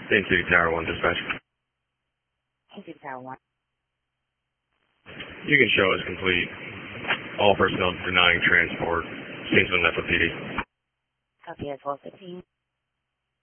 Dane City Tower 1 dispatch. Dane City Tower 1. You can show as complete. All personnel denying transport. Kingsman FOPD. Copy at 1215.